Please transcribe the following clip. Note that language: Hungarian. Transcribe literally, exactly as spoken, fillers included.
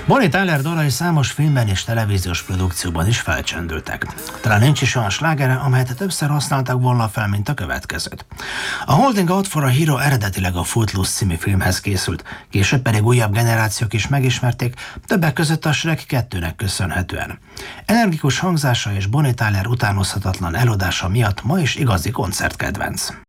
Bonnie Tyler dalai számos filmben és televíziós produkcióban is felcsendültek. Talán nincs is olyan slágere, amelyet többször használtak volna fel, mint a következőt. A Holding Out for a Hero eredetileg a Footloose című filmhez készült, később pedig újabb generációk is megismerték, többek között a Shrek kettőnek köszönhetően. Energikus hangzása és Bonnie Tyler utánozhatatlan eladása miatt ma is igazi koncertkedvenc.